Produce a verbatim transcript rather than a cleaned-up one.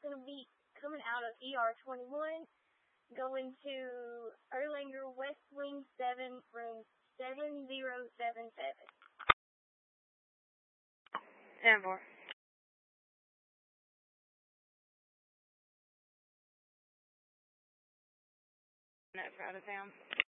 going to be coming out of E R twenty-one, going to Erlanger West Wing seven, room seven zero seven seven. ten four. That's out of town.